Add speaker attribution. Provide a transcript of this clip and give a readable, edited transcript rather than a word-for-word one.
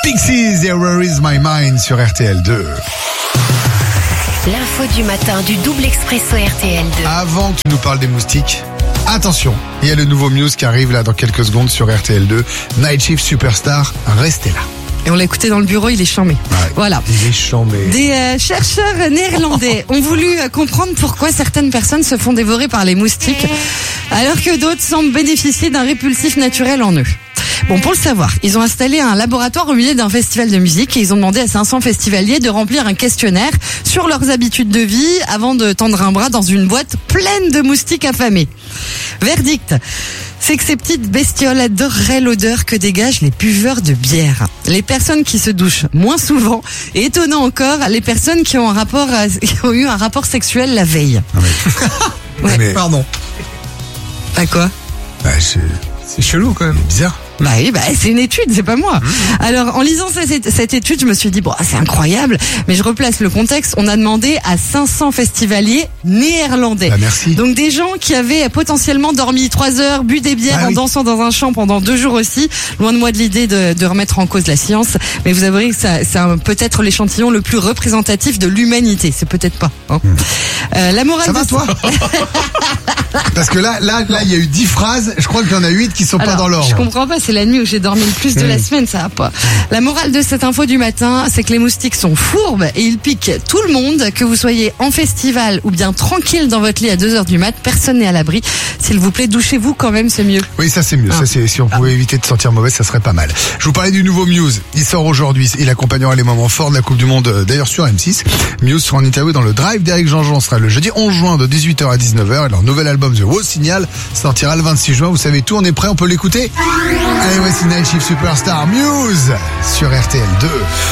Speaker 1: Pixies et Where is my mind sur RTL2.
Speaker 2: L'info du matin du double expresso RTL2.
Speaker 1: Avant que tu nous parles des moustiques, attention, il y a le nouveau Muse qui arrive là dans quelques secondes sur RTL2. Night Shift Superstar, restez là.
Speaker 3: Et on l'a écouté dans le bureau, il est chambé.
Speaker 1: Ouais,
Speaker 3: Voilà.
Speaker 1: Il est chambé.
Speaker 3: Des chercheurs néerlandais ont voulu comprendre pourquoi certaines personnes se font dévorer par les moustiques, alors que d'autres semblent bénéficier d'un répulsif naturel en eux. Bon, pour le savoir, ils ont installé un laboratoire au milieu d'un festival de musique et ils ont demandé à 500 festivaliers de remplir un questionnaire sur leurs habitudes de vie avant de tendre un bras dans une boîte pleine de moustiques affamés. Verdict, c'est que ces petites bestioles adoreraient l'odeur que dégagent les buveurs de bière. Les personnes qui se douchent moins souvent et, étonnant encore, les personnes qui ont eu un rapport sexuel la veille.
Speaker 1: Non mais...
Speaker 3: Ouais.
Speaker 1: mais...
Speaker 4: Pardon.
Speaker 3: À quoi?
Speaker 4: C'est chelou quand même.
Speaker 1: Bizarre.
Speaker 3: Bah oui, c'est une étude, c'est pas moi. Alors, en lisant cette étude, je me suis dit, bon, c'est incroyable, mais je replace le contexte. On a demandé à 500 festivaliers néerlandais.
Speaker 1: Bah merci.
Speaker 3: Donc, des gens qui avaient potentiellement dormi 3 heures, bu des bières en dansant dans un champ pendant 2 jours aussi. Loin de moi de l'idée de remettre en cause la science, mais vous avouerez que c'est peut-être l'échantillon le plus représentatif de l'humanité. C'est peut-être pas. Hein. La morale
Speaker 1: Ça va, toi? Parce que là, il y a eu 10 phrases. Je crois qu'il y en a 8 qui sont pas dans l'ordre.
Speaker 3: Je comprends pas, c'est la nuit où j'ai dormi le plus de la semaine, ça va pas. La morale de cette info du matin, c'est que les moustiques sont fourbes et ils piquent tout le monde, que vous soyez en festival ou bien tranquille dans votre lit à 2h du mat, personne n'est à l'abri. S'il vous plaît, douchez-vous quand même, c'est mieux.
Speaker 1: Oui, ça c'est mieux. Ça, si on pouvait éviter de sentir mauvais, ça serait pas mal. Je vous parlais du nouveau Muse. Il sort aujourd'hui. Il accompagnera les moments forts de la Coupe du Monde, d'ailleurs sur M6. Muse sera en interview dans le Drive d'Éric Jean-Jean. Sera le jeudi 11 juin de 18h à 19h. Et leur nouvel album The Wow Signal sortira le 26 juin. Vous savez tout, on est prêt, on peut l'écouter? Allez, voici Night Shift Superstar Muse sur RTL2.